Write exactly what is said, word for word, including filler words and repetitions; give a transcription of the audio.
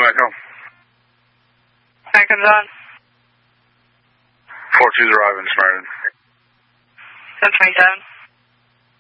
Echo. Frank comes on. four two's arriving, Samaritan. seven twenty-seven.